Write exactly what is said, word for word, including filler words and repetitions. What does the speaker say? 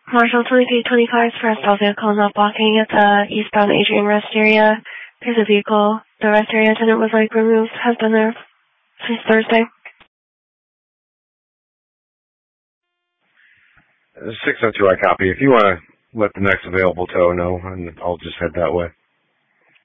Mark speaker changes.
Speaker 1: Marshall twenty-three twenty-five, express all vehicle not blocking at the eastbound Adrian Rest area. There's a vehicle. The rest area attendant was like removed, has been there since Thursday.
Speaker 2: six oh two, I copy. If you want to let the next available tow know, and I'll just head that way.